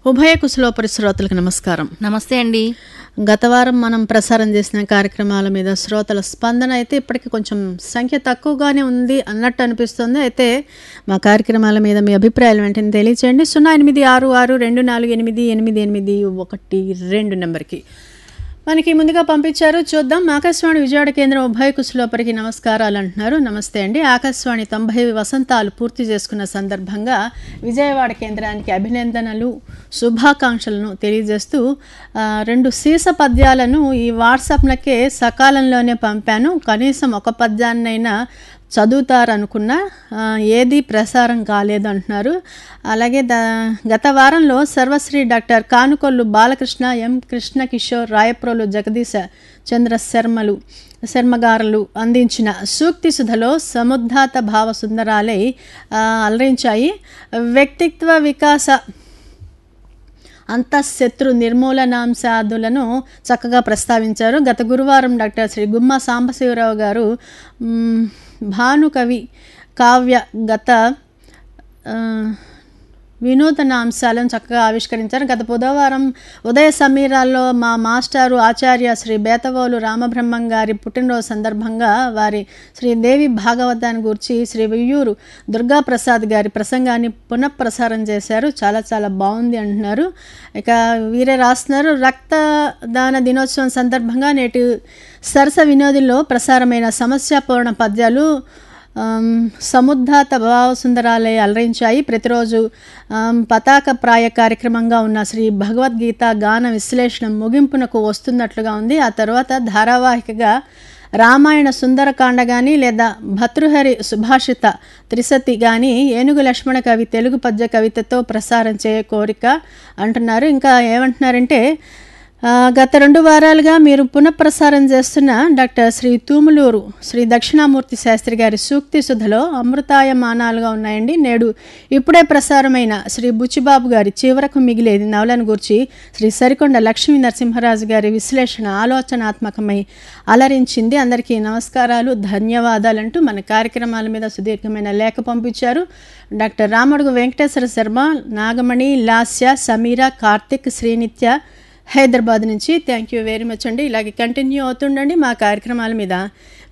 ఉభయ కుశలోపరి శ్రోతలకు నమస్కారం. నమస్తే అండి. గత వారం మనం ప్రసారం చేసిన కార్యక్రమాల మీద శ్రోతల స్పందన అయితే ఇప్పటికీ కొంచెం సంఖ్య తక్కువగానే ఉంది అన్నట్టు అనిపిస్తుంది. అయితే మా కార్యక్రమాల మీద మీ అభిప్రాయాలు వెంటనే తెలియచేయండి. 0866248881 నెంబర్కి మనకి ముందుగా పంపించారు. చూద్దాం. ఆకాశవాణి విజయవాడ కేంద్రం ఉభయ కుశలోపరికి నమస్కారాలు అంటున్నారు. నమస్తే అండి. ఆకాశవాణి 90 వసంతాలు పూర్తి చేసుకున్న సందర్భంగా విజయవాడ కేంద్రానికి అభినందనలు శుభాకాంక్షలను తెలియజేస్తూ 2 సీస పద్యాలను ఈ వాట్సాప్లకే సకాలంలోనే పంపాను. కనీసం ఒక పద్యాన్నైనా చదువుతారనుకున్నా ఏది ప్రసారం కాలేదు అంటున్నారు. అలాగే గత వారంలో సర్వశ్రీ డాక్టర్ కానుకొల్లు బాలకృష్ణ, ఎం కృష్ణ కిషోర్, రాయప్రోలు జగదీశ చంద్ర శర్మగారులు అందించిన సూక్తి సుధలో సముద్ధాత భావ సుందరాలై అలరించాయి. వ్యక్తిత్వ వికాస అంతఃశత్రు నిర్మూలనాంశాదులను చక్కగా ప్రస్తావించారు. గత గురువారం డాక్టర్ శ్రీ గుమ్మ సాంబశివరావు గారు భానుకవి కావ్య గత వినూతన అంశాలను చక్కగా ఆవిష్కరించారు. గత బుధవారం ఉదయ సమీరాల్లో మా మాస్టారు ఆచార్య శ్రీ బేతవోలు రామబ్రహ్మం గారి పుట్టినరోజు సందర్భంగా వారి శ్రీదేవి భాగవతాన్ని గురించి శ్రీ వియ్యూరు దుర్గాప్రసాద్ గారి ప్రసంగాన్ని పునఃప్రసారం చేశారు. చాలా చాలా బాగుంది అంటున్నారు. ఇక వీరే రాస్తున్నారు. రక్తదాన దినోత్సవం సందర్భంగా నేటి సరస వినోదిలో ప్రసారమైన సమస్యాపూర్ణ పద్యాలు సముద్ధాత భావసుందరాలే అలరించాయి. ప్రతిరోజు పతాక ప్రాయ కార్యక్రమంగా ఉన్న శ్రీ భగవద్గీత గాన విశ్లేషణ ముగింపునకు వస్తున్నట్లుగా ఉంది. ఆ తర్వాత ధారావాహికగా రామాయణ సుందరకాండ కానీ లేదా భర్తృహరి సుభాషిత త్రిశతి కానీ ఏనుగు లక్ష్మణ కవి తెలుగు పద్య కవితతో ప్రసారం చేయ కోరిక అంటున్నారు. ఇంకా ఏమంటున్నారంటే గత 2 వారాలుగా మీరు పునఃప్రసారం చేస్తున్న డాక్టర్ శ్రీ తూములూరు శ్రీ దక్షిణామూర్తి శాస్త్రి గారి సూక్తి సుధలో అమృతాయమానాలుగా ఉన్నాయండి. నేడు ఇప్పుడే ప్రసారమైన శ్రీ బుచ్చిబాబు గారి చివరకు మిగిలేది నవలను గూర్చి శ్రీ సరికొండ లక్ష్మీ నరసింహరాజు గారి విశ్లేషణ ఆలోచనాత్మకమై అలరించింది. అందరికీ నమస్కారాలు, ధన్యవాదాలంటూ మన కార్యక్రమాల మీద సుదీర్ఘమైన లేఖ పంపించారు. డాక్టర్ రామడుగు వెంకటేశ్వర శర్మ, నాగమణి, లాస్య, సమీర, కార్తిక్, శ్రీనిత్య హైదరాబాద్ నుంచి. థ్యాంక్ యూ వెరీ మచ్ అండి. ఇలాగే కంటిన్యూ అవుతుండండి మా కార్యక్రమాల మీద